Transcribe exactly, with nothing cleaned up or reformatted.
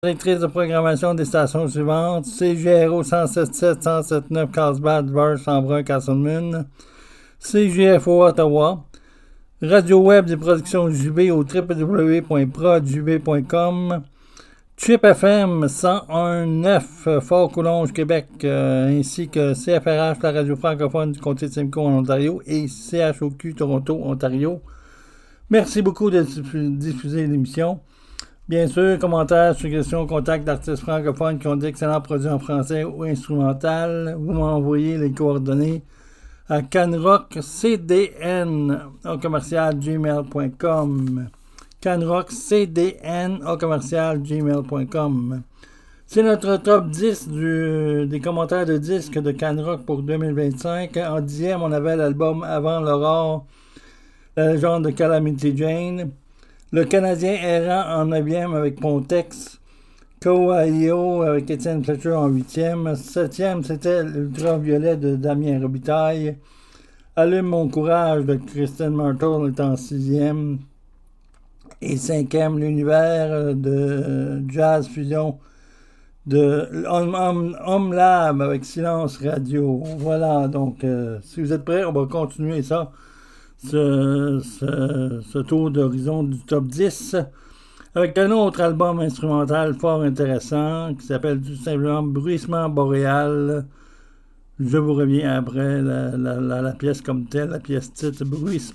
Directrice de programmation des stations suivantes: C J R O cent sept sept, cent sept neuf Carlsbad, Verse, Embrun, Castleman, C J F O Ottawa, Radio Web des productions J B au w w w point prod j b point com, Trip F M cent un neuf Fort-Coulonge, Québec, euh, ainsi que C F R H, la radio francophone du comté de Simcoe en Ontario, et C H O Q Toronto, Ontario. Merci beaucoup de diffuser l'émission. Bien sûr, commentaires, suggestions, contacts d'artistes francophones qui ont d'excellents produits en français ou instrumental. Vous m'envoyez les coordonnées à canrockcdn au commercial gmail point com. canrockcdn au commercial gmail point com. C'est notre top dix du, des commentaires de disques de Canrock pour deux mille vingt-cinq. En dixième, on avait l'album Avant l'aurore, la légende de Calamity Jane. Le Canadien errant en neuvième avec Pontex. Coaio avec Étienne Fletcher en huitième. Septième, c'était l'Ultraviolet de Damien Robitaille. Allume mon courage de Kristen Martel est en sixième. Et cinquième, l'Univers de Jazz Fusion de Homme Lab avec Silence Radio. Voilà, donc euh, si vous êtes prêts, on va continuer ça. Ce, ce, ce tour d'horizon du top dix avec un autre album instrumental fort intéressant qui s'appelle tout simplement Bruissement Boréal. Je vous reviens après la, la, la, la pièce comme telle, la pièce titre Bruissement.